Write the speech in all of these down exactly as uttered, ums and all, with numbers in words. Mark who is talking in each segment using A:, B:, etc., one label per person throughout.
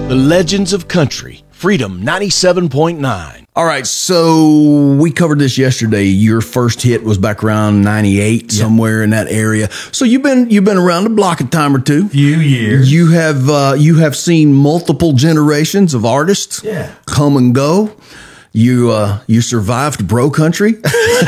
A: The Legends of Country, Freedom ninety-seven point nine.
B: All right, so we covered this yesterday. Your first hit was back around ninety-eight, yep. somewhere in that area. So you've been you've been around the block a time or two.
C: Few years.
B: You have uh, you have seen multiple generations of artists
C: yeah.
B: come and go. You uh, you survived bro country,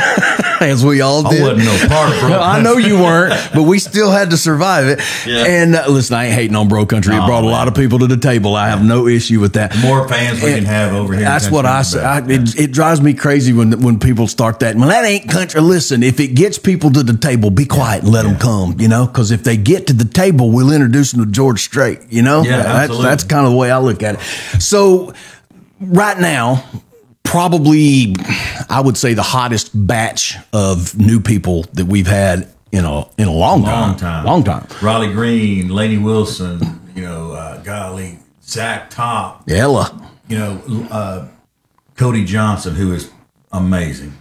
B: as we all did.
C: I wasn't no part of bro country.
B: I know you weren't, but we still had to survive it.
C: Yeah.
B: And uh, listen, I ain't hating on bro country.
C: No,
B: it brought
C: man.
B: a lot of people to the table. I have no issue with that.
C: The more fans we
B: and
C: can have over here.
B: That's what I say. I, it, it drives me crazy when when people start that. Well, that ain't country. Listen, if it gets people to the table, be quiet and let yeah. them come. You know, because if they get to the table, we'll introduce them to George Strait. You know,
C: yeah,
B: that's
C: absolutely.
B: that's kind of the way I look at it. So right now, probably, I would say the hottest batch of new people that we've had in a in a long,
C: long
B: time.
C: time,
B: long time.
C: Riley Green, Lainey Wilson, you know, uh, golly, Zach Top,
B: Ella,
C: you know, uh, Cody Johnson, who is amazing.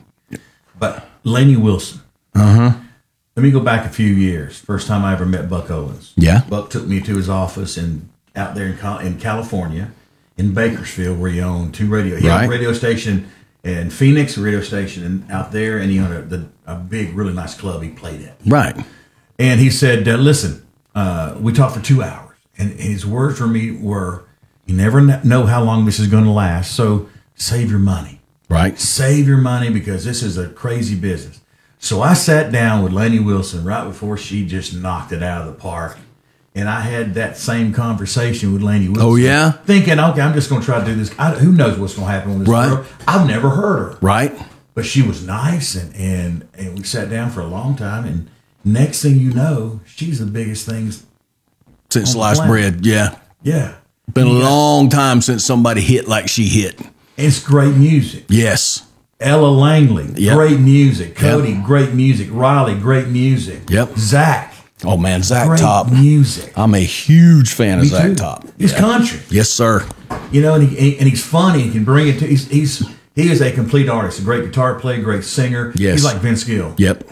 C: But Lainey Wilson.
B: Uh huh.
C: Let me go back a few years. First time I ever met Buck Owens.
B: Yeah.
C: Buck took me to his office in out there in Cal- in California. In Bakersfield, where he owned two radio, he
B: right.
C: owned a radio station in Phoenix, a radio station in, out there, and he owned a, the, a big, really nice club he played at.
B: Right.
C: And he said, uh, "Listen, uh, we talked for two hours, and, and his words for me were, you never know how long this is going to last, so save your money.
B: Right.
C: Save your money because this is a crazy business." So I sat down with Lainey Wilson right before she just knocked it out of the park. And I had that same conversation with Lainey Wilson.
B: Oh, yeah?
C: Thinking, okay, I'm just going to try to do this. I, who knows what's going to happen with this
B: right.
C: girl? I've never heard her.
B: Right.
C: But she was nice, and, and, and we sat down for a long time. And next thing you know, she's the biggest thing
B: since sliced bread. Yeah.
C: Yeah.
B: Been
C: yeah.
B: a long time since somebody hit like she hit.
C: It's great music.
B: Yes.
C: Ella Langley,
B: yep.
C: great music. Cody,
B: yep.
C: great music. Riley, great music.
B: Yep.
C: Zach.
B: Oh, man, Zach
C: Great
B: Top.
C: music.
B: I'm a huge fan of
C: Me
B: Zach
C: too.
B: Top.
C: He's
B: yeah.
C: country.
B: Yes, sir.
C: You know, and he and he's funny. He can bring it to. He's he's he is a complete artist. A great guitar player, great singer.
B: Yes.
C: He's like Vince Gill.
B: Yep.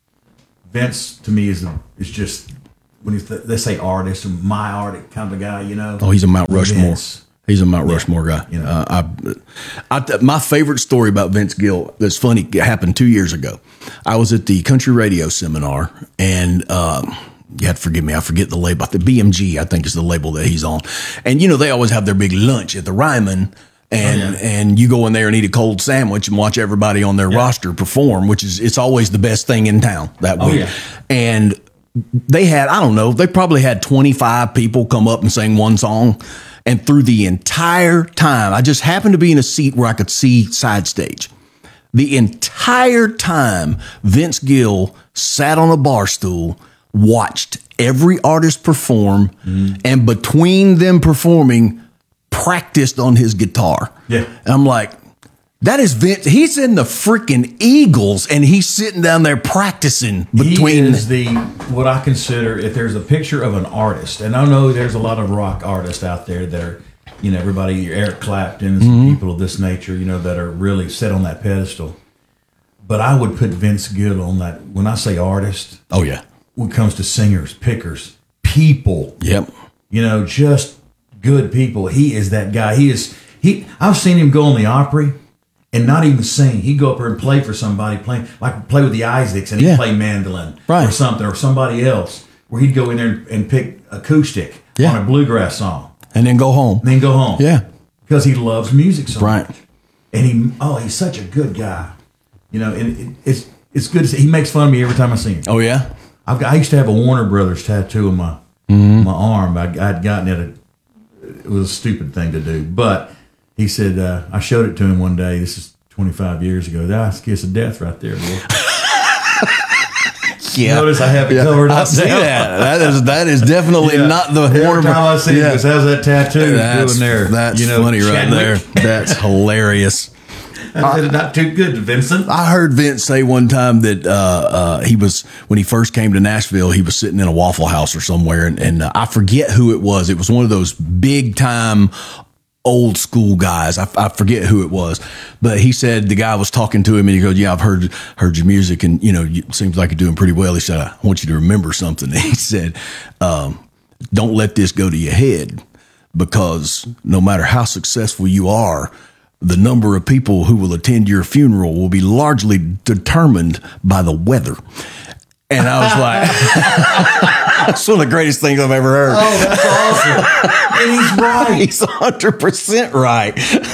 C: Vince to me is a, is just when he's they say artist, my artist kind of a guy. You know.
B: Oh, he's a Mount Rushmore.
C: Vince.
B: He's a Mount Rushmore guy.
C: You know.
B: uh, I, I, my favorite story about Vince Gill that's funny it happened two years ago. I was at the country radio seminar, and um, you have to forgive me, I forget the label. The B M G, I think, is the label that he's on. And you know they always have their big lunch at the Ryman, and
C: oh, yeah.
B: and you go in there and eat a cold sandwich and watch everybody on their
C: yeah.
B: roster perform, which is it's always the best thing in town that
C: oh,
B: week.
C: Yeah.
B: And they had I don't know they probably had twenty-five people come up and sing one song. And through the entire time, I just happened to be in a seat where I could see side stage. The entire time, Vince Gill sat on a bar stool, watched every artist perform, mm-hmm. and between them performing, practiced on his guitar.
C: Yeah.
B: And I'm like, that is Vince. He's in the freaking Eagles, and he's sitting down there practicing between.
C: He is the what I consider if there's a picture of an artist, and I know there's a lot of rock artists out there that are, you know, everybody, your Eric Clapton and
B: mm-hmm.
C: people of this nature, you know, that are really set on that pedestal. But I would put Vince Gill on that. When I say artist,
B: oh yeah,
C: when it comes to singers, pickers, people,
B: yep,
C: you know, just good people. He is that guy. He is he. I've seen him go on the Opry. And not even sing. He'd go up there and play for somebody, playing like play with the Isaacs, and he'd
B: yeah.
C: play mandolin
B: right.
C: or something, or somebody else. Where he'd go in there and pick acoustic
B: yeah.
C: on a bluegrass song,
B: and then go home.
C: and then go home.
B: Yeah,
C: because he loves music so
B: right.
C: much. And he, oh, he's such a good guy. You know, and it, it's it's good to see. He makes fun of me every time I see him.
B: Oh yeah,
C: I've got, I used to have a Warner Brothers tattoo on my mm-hmm. my arm. I, I'd gotten it. A, it was a stupid thing to do, but he said uh, I showed it to him one day. This is twenty-five years ago. That's a kiss of death right there, boy.
B: Yeah.
C: Notice I have it
B: yeah.
C: covered up.
B: I see that. That is that is definitely
C: yeah.
B: not the
C: Every
B: Warner.
C: time I see
B: yeah.
C: it, because how's that tattoo
B: that's,
C: doing there?
B: That's
C: you know,
B: funny right
C: Chadwick.
B: there. That's hilarious.
C: I said, not too good, Vincent.
B: I heard Vince say one time that uh, uh, he was, when he first came to Nashville, he was sitting in a Waffle House or somewhere, and, and uh, I forget who it was. It was one of those big time old school guys. I, I forget who it was, but he said the guy was talking to him, and he goes, "Yeah, I've heard heard your music, and you know, it seems like you're doing pretty well." He said, "I want you to remember something." And he said, um, "Don't let this go to your head." because no matter how successful you are, the number of people who will attend your funeral will be largely determined by the weather. And I was like, that's one of the greatest things I've ever heard.
C: Oh, that's awesome. And he's right.
B: He's one hundred percent right.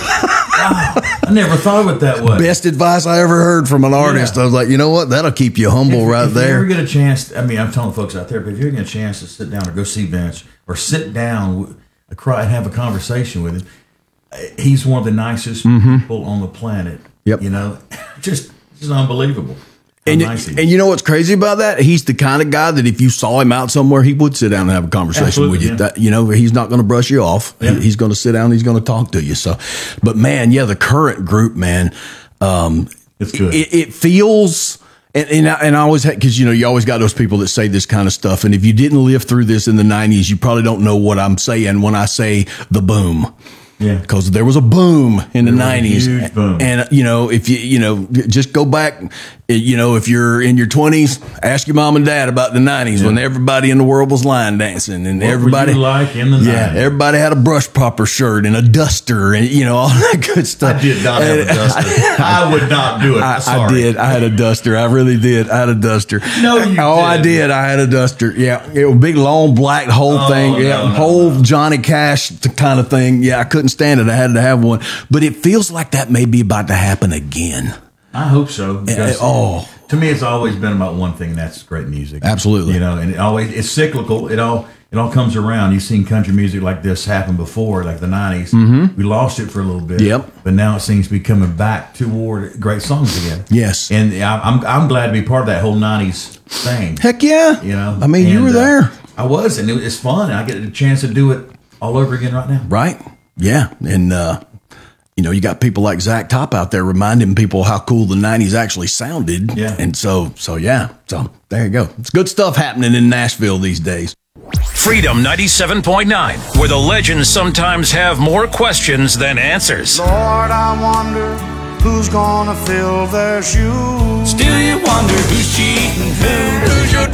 C: Wow. I never thought of it that way.
B: Best advice I ever heard from an artist. Yeah. I was like, you know what? That'll keep you humble
C: if,
B: right
C: if
B: there.
C: If you ever get a chance, I mean, I'm telling folks out there, but if you ever get a chance to sit down or go see Vince or sit down, cry and have a conversation with him, he's one of the nicest mm-hmm. people on the planet. Yep. You know, just, just unbelievable.
B: And, nice and you know what's crazy about that? He's the kind of guy that if you saw him out somewhere, he would sit down and have a conversation Absolutely, with you. Yeah. That, you know, he's not going to brush you off. Yeah. He, he's going to sit down and he's going to talk to you. So, but man, yeah, the current group, man, um,
C: it's good.
B: It, it feels, and, and, I, and I always had, cause you know, you always got those people that say this kind of stuff. And if you didn't live through this in the nineties, you probably don't know what I'm saying when I say the boom.
C: Yeah,
B: because there was a boom in the nineties,
C: huge boom.
B: And you know, if you you know, just go back, you know, if you're in your twenties, ask your mom and dad about the nineties yeah. when everybody in the world was line dancing, and
C: what
B: everybody
C: were you like in the nineties?
B: Yeah, everybody had a brush popper shirt and a duster, and you know all that good stuff.
C: I did not have a duster. I, I would not do it.
B: I,
C: Sorry.
B: I did. I had a duster. I really did. I had a duster.
C: No, you
B: oh,
C: did.
B: I did. I had a duster. Yeah, it was a big long black whole
C: oh,
B: thing.
C: No,
B: Yeah,
C: no,
B: whole
C: no.
B: Johnny Cash kind of thing. Yeah, I couldn't stand it. I had to have one, but it feels like that may be about to happen again.
C: I hope so.
B: Uh, oh,
C: to me, it's always been about one thing. That's great music.
B: Absolutely.
C: You know, and it always it's cyclical. It all it all comes around. You've seen country music like this happen before, like the nineties. Mm-hmm. We lost it for a little bit.
B: Yep.
C: But now it seems to be coming back toward great songs again.
B: Yes.
C: And I'm I'm glad to be part of that whole nineties thing.
B: Heck yeah.
C: You know.
B: I mean,
C: and,
B: you were there.
C: Uh, I was, and it, it's fun. And I get a chance to do it all over again right now.
B: Right. Yeah. And. uh You know, you got people like Zach Top out there reminding people how cool the nineties actually sounded.
C: Yeah.
B: And so, so yeah. So there you go. It's good stuff happening in Nashville these days.
A: Freedom ninety-seven point nine, where the legends sometimes have more questions than answers.
D: Lord, I wonder who's gonna fill their shoes.
E: Still you wonder who's cheating who? Who's your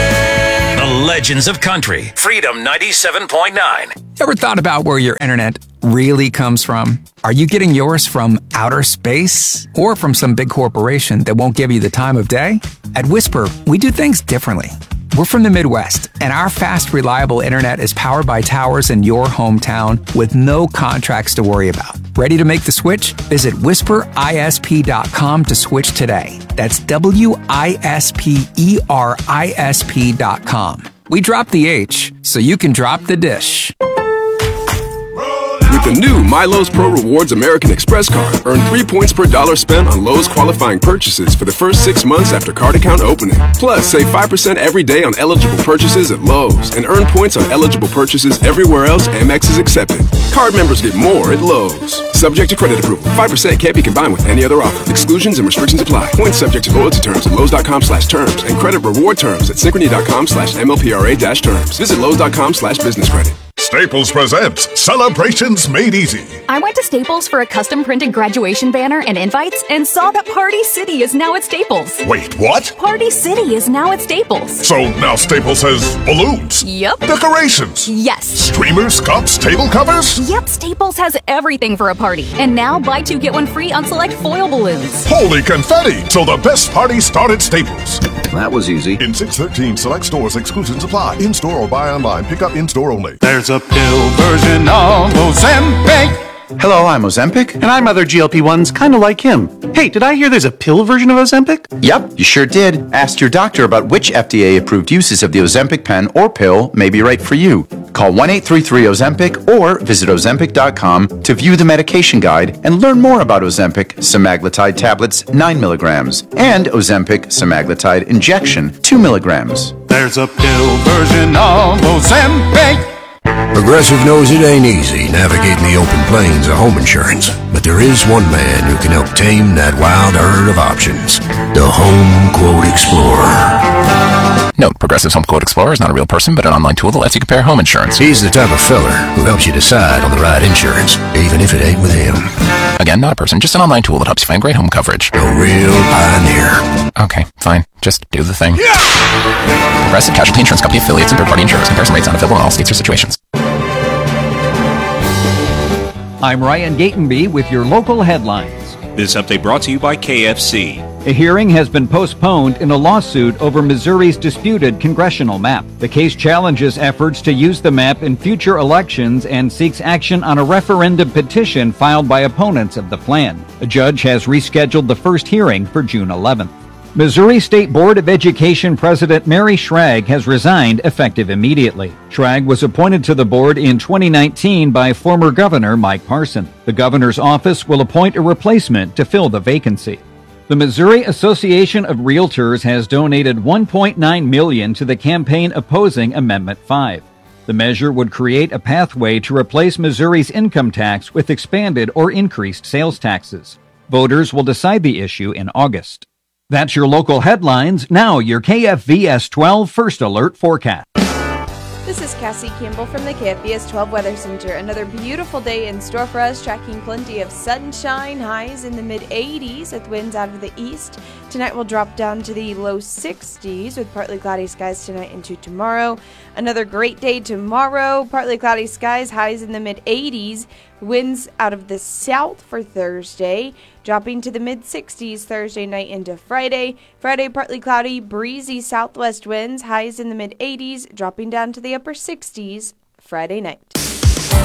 E: daddy?
A: The legends of country. Freedom ninety-seven point nine.
F: Ever thought about where your internet really comes from? Are you getting yours from outer space or from some big corporation that won't give you the time of day? At Whisper, we do things differently. We're from the Midwest, and our fast, reliable internet is powered by towers in your hometown with no contracts to worry about. Ready to make the switch? Visit whisper I S P dot com to switch today. That's W I S P E R I S P dot com. We dropped the H so you can drop the dish.
G: With the new My Lowe's Pro Rewards American Express card, earn three points per dollar spent on Lowe's qualifying purchases for the first six months after card account opening. Plus, save five percent every day on eligible purchases at Lowe's and earn points on eligible purchases everywhere else Amex is accepted. Card members get more at Lowe's. Subject to credit approval. five percent can't be combined with any other offer. Exclusions and restrictions apply. Points subject to loyalty terms at Lowe's.com slash terms and credit reward terms at Synchrony.com slash MLPRA dash terms. Visit Lowe's.com slash business credit.
H: Staples presents Celebrations Made Easy.
I: I went to Staples for a custom printed graduation banner and invites and saw that Party City is now at Staples.
H: Wait, what?
I: Party City is now at Staples.
H: So now Staples has balloons?
I: Yep.
H: Decorations?
I: Yes.
H: Streamers, cups, table covers?
I: Yep, Staples has everything for a party. And now buy two, get one free on select foil balloons.
H: Holy confetti! So the best party started at Staples.
J: That was easy.
H: In six thirteen select stores, exclusions apply. In-store or buy online. Pick up in-store only.
E: There's a pill version of Ozempic.
J: Hello, I'm Ozempic.
K: And I'm other G L P ones, kind of like him. Hey, did I hear there's a pill version of Ozempic?
J: Yep, you sure did. Ask your doctor about which F D A-approved uses of the Ozempic pen or pill may be right for you. Call one eight three three Ozempic or visit Ozempic dot com to view the medication guide and learn more about Ozempic semaglutide tablets nine milligrams and Ozempic semaglutide injection two milligrams.
E: There's a pill version of Ozempic.
L: Progressive knows it ain't easy navigating the open plains of home insurance, but there is one man who can help tame that wild herd of options. The Home Quote Explorer.
M: Note, Progressive's Home Quote Explorer is not a real person, but an online tool that lets you compare home insurance.
L: He's the type of feller who helps you decide on the right insurance, even if it ain't with him.
M: Again, not a person, just an online tool that helps you find great home coverage.
L: A real pioneer.
M: Okay, fine. Just do the thing. Yeah! Progressive Casualty Insurance Company affiliates and third-party insurers. Comparison rates not available in all states or situations.
N: I'm Ryan Gatenby with your local headlines.
O: This update brought to you by K F C.
N: A hearing has been postponed in a lawsuit over Missouri's disputed congressional map. The case challenges efforts to use the map in future elections and seeks action on a referendum petition filed by opponents of the plan. A judge has rescheduled the first hearing for June eleventh. Missouri State Board of Education President Mary Schrag has resigned effective immediately. Schrag was appointed to the board in twenty nineteen by former Governor Mike Parson. The governor's office will appoint a replacement to fill the vacancy. The Missouri Association of Realtors has donated one point nine million dollars to the campaign opposing Amendment five. The measure would create a pathway to replace Missouri's income tax with expanded or increased sales taxes. Voters will decide the issue in August. That's your local headlines. Now your K F V S twelve First Alert forecast.
P: This is Cassie Campbell from the K F V S twelve Weather Center. Another beautiful day in store for us, tracking plenty of sunshine, highs in the mid eighties with winds out of the east. Tonight will drop down to the low sixties with partly cloudy skies tonight into tomorrow. Another great day tomorrow, partly cloudy skies, highs in the mid eighties. Winds out of the south for Thursday, dropping to the mid sixties Thursday night into Friday. Friday, partly cloudy, breezy southwest winds, highs in the mid eighties, dropping down to the upper sixties Friday night.